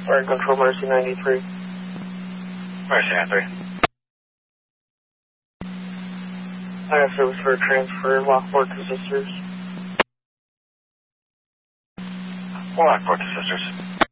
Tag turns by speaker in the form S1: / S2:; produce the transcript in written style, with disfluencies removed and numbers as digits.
S1: Fire Control, Mercy 93.
S2: Mercy 93.
S1: I have service for a transfer, Lockport to Sisters.
S2: Lockport to Sisters.